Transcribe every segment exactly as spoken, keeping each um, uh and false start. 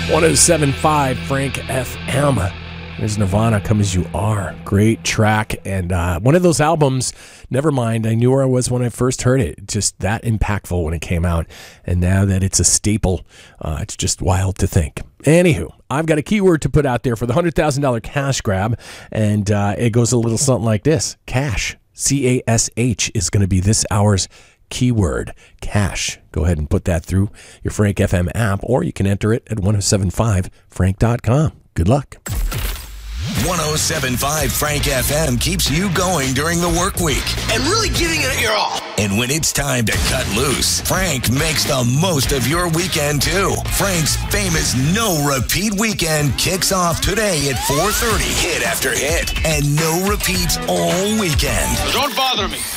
one oh seven point five Frank F M. There's Nirvana, Come As You Are. Great track. And uh, one of those albums, Nevermind, I knew where I was when I first heard it. Just that impactful when it came out. And now that it's a staple, uh, it's just wild to think. Anywho, I've got a keyword to put out there for the one hundred thousand dollars cash grab. And uh, it goes a little something like this. Cash. C A S H is going to be this hour's keyword. Cash. Go ahead and put that through your Frank F M app, or you can enter it at ten seventy-five frank dot com. Good luck. one oh seven point five Frank F M keeps you going during the work week and really giving it your all. And when it's time to cut loose, Frank makes the most of your weekend too. Frank's famous no repeat weekend kicks off today at four thirty, hit after hit, and no repeats all weekend. Don't bother me.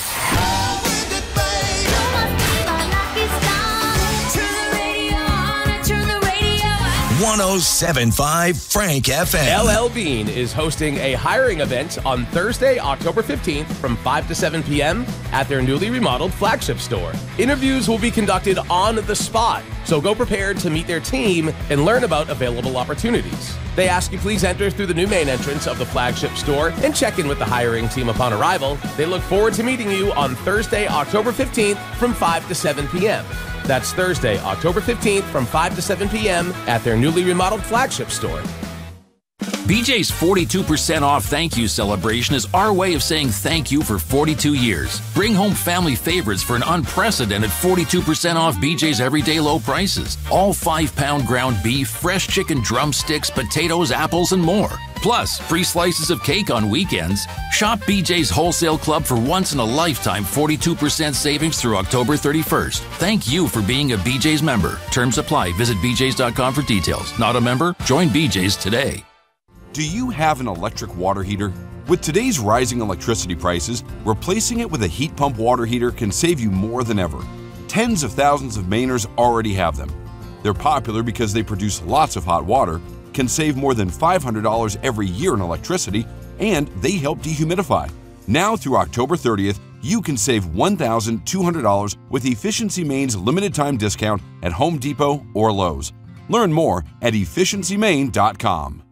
one oh seven point five Frank F M. L L Bean is hosting a hiring event on Thursday, October fifteenth from five to seven p.m. at their newly remodeled flagship store. Interviews will be conducted on the spot, so go prepared to meet their team and learn about available opportunities. They ask you please enter through the new main entrance of the flagship store and check in with the hiring team upon arrival. They look forward to meeting you on Thursday, October fifteenth from five to seven p.m. That's Thursday, October fifteenth from five to seven p.m. at their newly remodeled flagship store. B J's forty-two percent off thank you celebration is our way of saying thank you for forty-two years. Bring home family favorites for an unprecedented forty-two percent off B J's everyday low prices. All five pound ground beef, fresh chicken drumsticks, potatoes, apples, and more. Plus, free slices of cake on weekends. Shop B J's Wholesale Club for once-in-a-lifetime forty-two percent savings through October thirty-first. Thank you for being a B J's member. Terms apply. Visit b j's dot com for details. Not a member? Join B J's today. Do you have an electric water heater? With today's rising electricity prices, replacing it with a heat pump water heater can save you more than ever. Tens of thousands of Mainers already have them. They're popular because they produce lots of hot water, can save more than five hundred dollars every year in electricity, and they help dehumidify. Now through October thirtieth, you can save one thousand two hundred dollars with Efficiency Maine's limited time discount at Home Depot or Lowe's. Learn more at efficiency maine dot com.